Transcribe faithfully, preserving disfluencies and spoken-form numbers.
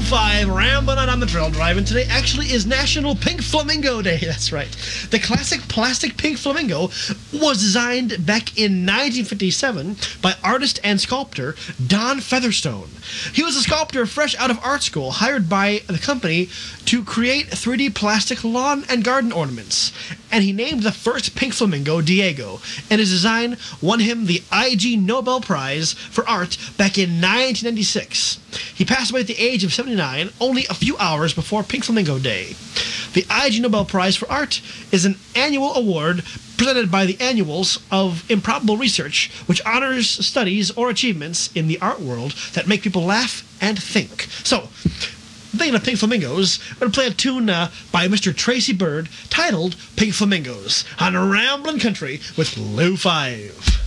five, rambling on the trail drive, and today actually is National Pink Flamingo Day. That's right. The classic plastic pink flamingo was designed back in nineteen fifty-seven by artist and sculptor Don Featherstone. He was a sculptor fresh out of art school, hired by the company to create three D plastic lawn and garden ornaments, and he named the first pink flamingo Diego, and his design won him the I G Nobel Prize for Art back in nineteen ninety-six. He passed away at the age of seventy-nine, only a few hours before Pink Flamingo Day. The I G Nobel Prize for Art is an annual award presented by the Annuals of Improbable Research, which honors studies or achievements in the art world that make people laugh and think. So, thinking of Pink Flamingos, we're going to play a tune uh, by Mister Tracy Bird titled Pink Flamingos on Ramblin' Country with Lou Five.